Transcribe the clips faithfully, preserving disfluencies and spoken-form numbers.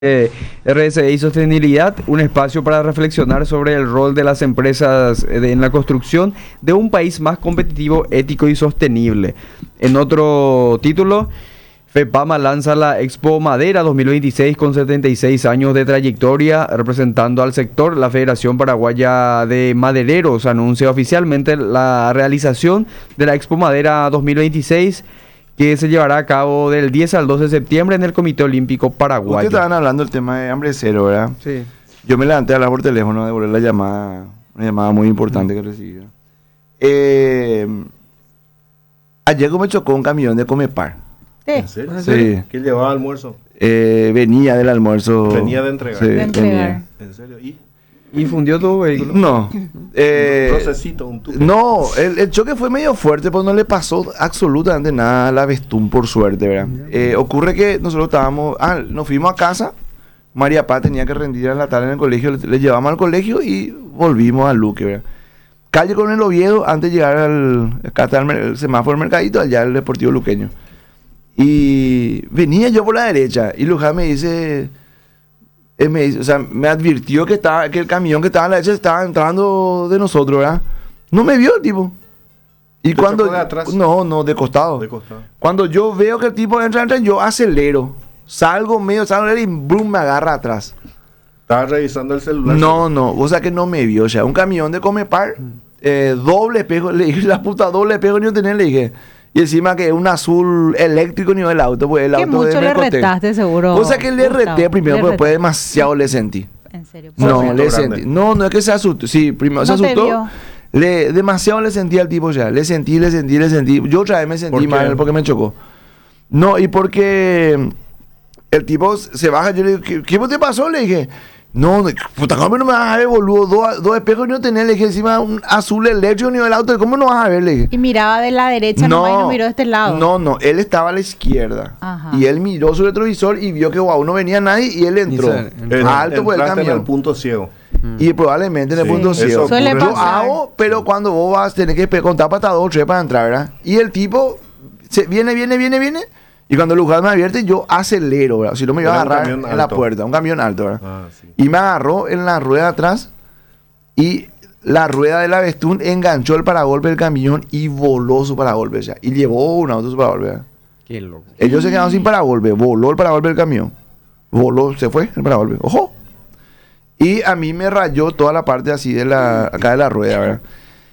Eh, R S I Sostenibilidad, un espacio para reflexionar sobre el rol de las empresas de- en la construcción de un país más competitivo, ético y sostenible. En otro título, FEPAMA lanza la Expo Madera dos mil veintiséis con setenta y seis años de trayectoria representando al sector. La Federación Paraguaya de Madereros anuncia oficialmente la realización de la Expo Madera dos mil veintiséis, que se llevará a cabo del diez al doce de septiembre en el Comité Olímpico Paraguayo. Ustedes estaban hablando del tema de hambre cero, ¿verdad? Sí. Yo me levanté a hablar por teléfono, a devolver la llamada, una llamada muy importante que recibí. Eh, ayer me chocó un camión de Comepar. ¿En serio? Sí. ¿Quién llevaba almuerzo? Eh, venía del almuerzo. Venía de entregar. Sí, De entregar. venía. ¿En serio? ¿Y? ¿Y fundió tu vehículo? No. Eh, un procesito, un tubo. No, el, el choque fue medio fuerte, pues no le pasó absolutamente nada a la Vestún, por suerte, ¿verdad? Eh, ocurre que nosotros estábamos, ah, nos fuimos a casa, María Paz tenía que rendir en la tarde en el colegio, le, le llevamos al colegio y volvimos a Luque, ¿verdad? Calle con el Oviedo, antes de llegar al, acá está el, mer- el semáforo del mercadito, allá el Deportivo Luqueño. Y venía yo por la derecha y Luján me dice... Él me, dice- o sea, me advirtió que, estaba, que el camión que estaba a la derecha estaba entrando de nosotros, ¿verdad? No me vio el tipo. Y ¿Te cuando... chocó de atrás? No, no, de costado. De costado. Cuando yo veo que el tipo entra, entra, yo acelero. Salgo medio, salgo y brum, me agarra atrás. Estaba revisando el celular. No, no, o sea que no me vio. O sea, un camión de Comepar, eh, doble espejo, le dije, la puta doble espejo ni yo tenía, le dije. Y encima que un azul eléctrico ni el auto, pues el Que auto mucho de le Mercotec. retaste, seguro. O sea que le Gustavo. reté primero, Le pero después reté. demasiado le sentí. En serio. No, Pobrecito le grande. sentí. No, no es que se asustó. Sí, primero se No te asustó. vio. Le, demasiado le sentí al tipo ya. Le sentí, le sentí, le sentí. Yo otra vez me ¿Por sentí qué? mal porque me chocó. No, y porque el tipo se baja. Yo le digo, ¿qué, qué te pasó? Le dije, no, puta, ¿cómo no me vas a ver, boludo? Dos, dos espejos no tenés. Le dije, encima un azul eléctrico ni el auto. ¿Cómo no vas a ver? Le dije. Y miraba de la derecha nomás y no miró de este lado. No, no, él estaba a la izquierda. Ajá. Y él miró su retrovisor y vio que wow, no venía nadie y él entró. se- En- Alto por el entraste en camión. el punto ciego. Y probablemente en el Sí, punto eso ciego. Suele Yo pasar. hago, pero cuando vos vas, tenés que pe- contar para dos o tres para entrar, ¿verdad? Y el tipo se, viene, viene, viene, viene. Y cuando el lugar me advierte, yo acelero, ¿verdad? Si no me iba a Era un agarrar camión en la alto. puerta, un camión alto, ¿verdad? Ah, sí. Y me agarró en la rueda atrás y la rueda del Avestún enganchó el paragolpe del camión y voló su paragolpe ya. Y llevó un auto su paragolpe, ¿verdad? Qué loco. Ellos se quedaron sin paragolpe, voló el paragolpe del camión. Voló, se fue el paragolpe. ¡Ojo! Y a mí me rayó toda la parte así de la, acá de la rueda, ¿verdad?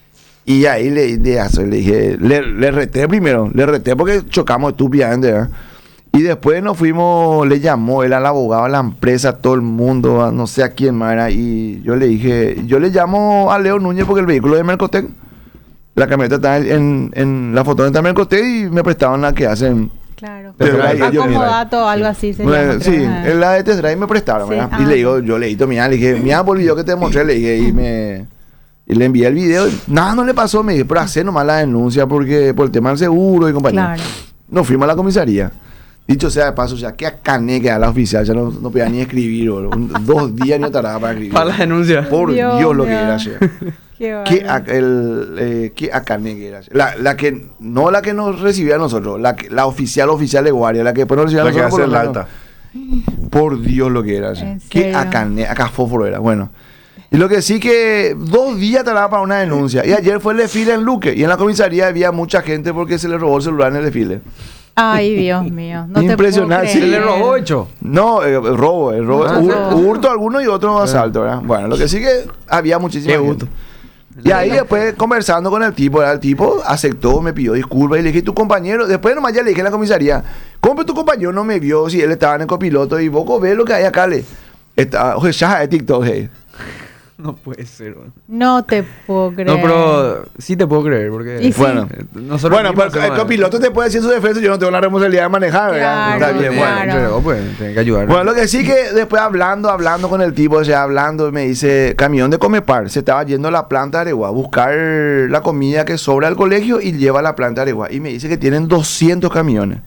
Y ahí le, de eso, le dije, le, le reté primero, le reté porque chocamos estúpidamente, ¿verdad? Y después nos fuimos, le llamó él al abogado, a la empresa, a todo el mundo, a no sé a quién más era. Y yo le dije, yo le llamo a Leo Núñez porque el vehículo es de Mercotec. La camioneta está en, en la foto de Mercotec y me prestaban la que hacen. Claro. Pero ahí ellos Acomodato o algo así se Bueno, llama, sí, creo. Ajá. en la de Test Drive me prestaron, Sí, ¿verdad? ah, Y le digo, ok. yo le dije, mira, le dije, mira por el video que te mostré, le dije, y me... Y le envié el video, y nada, no le pasó, me dije, pero hacer nomás la denuncia porque por el tema del seguro y compañía. Claro. Nos fuimos a la comisaría. Dicho sea de paso, ya que acané que a la oficial, ya no, no podía ni escribir, boludo. Un- dos días no tardaba para escribir. Para la denuncia. Por Dios Dios, lo que mío. era ayer. Qué ¿Qué, bárbaro. ac- el, eh, qué acané que era ayer? La, la que, no la que nos recibía a nosotros, la, que, la oficial oficial de guardia, la que después nos recibía a La que nosotros. hace por el lo menos. alta. Por Dios lo que era. ayer. ¿En Qué serio? acané, acá fósforo era. Bueno. Y lo que sí que dos días tardaba para una denuncia. Y ayer fue el desfile en Luque. Y en la comisaría había mucha gente porque se le robó el celular en el desfile. Ay, Dios mío. No Impresionante. Te Sí, ¿Se puedo le creer. robó hecho? No, eh, robo, el robo. Ah, hur- robo. hurto alguno y otro asalto, ¿verdad? Bueno, lo que sí que había muchísima Qué gente. gusto. Y ahí después conversando con el tipo, ¿verdad? El tipo aceptó, me pidió disculpas y le dije, tu compañero, después nomás ya le dije en la comisaría, ¿cómo que tu compañero no me vio si él estaba en el copiloto y vos ves lo que hay acá? Le está, oye, ya de TikTok, hey. No puede ser, bueno. No te puedo creer. No, pero sí te puedo creer, porque... Y sí. Bueno. eh, nosotros Bueno, mismos pero el hacemos- copiloto te puede decir su defensa, yo no tengo la responsabilidad de manejar, ¿verdad? Claro, Está bien, Bueno, bueno. claro. pero, pues, tenés que ayudar. Bueno, lo que sí que después hablando, hablando con el tipo, o sea, hablando, me dice, camión de Comepar, se estaba yendo a la planta de Areguá a buscar la comida que sobra del colegio y lleva a la planta de Areguá. Y me dice que tienen doscientos camiones.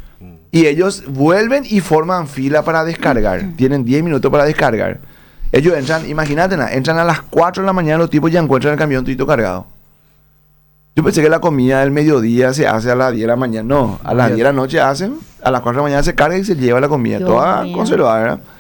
Y ellos vuelven y forman fila para descargar. Tienen diez minutos para descargar. Ellos entran, imagínate, na, entran a las cuatro de la mañana, los tipos ya encuentran el camión todito cargado. Yo pensé que la comida del mediodía se hace a las diez de la mañana. No, a las diez de la noche hacen, a las cuatro de la mañana se carga y se lleva la comida. Dios Toda mío. conservada, ¿verdad?